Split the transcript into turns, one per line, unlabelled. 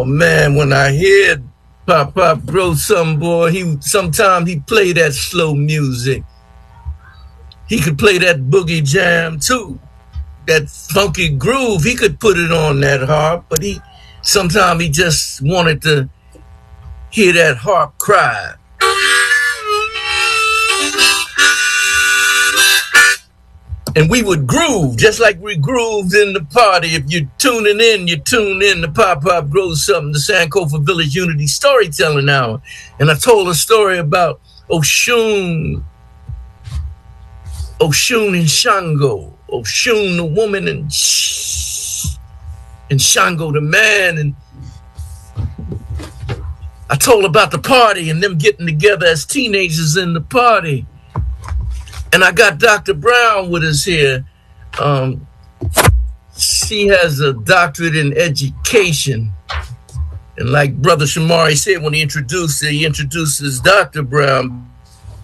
Man, when I hear Pop wrote some boy, sometimes he play that slow music. He could play that boogie jam too. That funky groove, he could put it on that harp, but sometimes he just wanted to hear that harp cry. And we would groove, just like we grooved in the party. If you're tuning in, you tune in to Pop Grows Something, the Sankofa Village Unity Storytelling Hour. And I told a story about Oshun and Shango. Oshun, the woman, and Shango, the man. And I told about the party and them getting together as teenagers in the party. And I got Dr. Brown with us here. She has a doctorate in education. And like Brother Shamari said when he introduces Dr. Brown